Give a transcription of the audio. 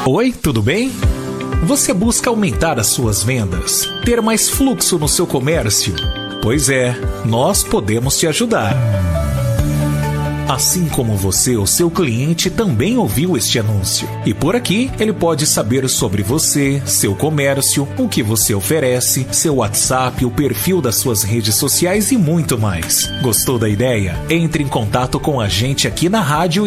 Oi, tudo bem? Você busca aumentar as suas vendas, ter mais fluxo no seu comércio? Pois é, nós podemos te ajudar. Assim como você, o seu cliente também ouviu este anúncio. E por aqui, ele pode saber sobre você, seu comércio, o que você oferece, seu WhatsApp, o perfil das suas redes sociais e muito mais. Gostou da ideia? Entre em contato com a gente aqui na rádio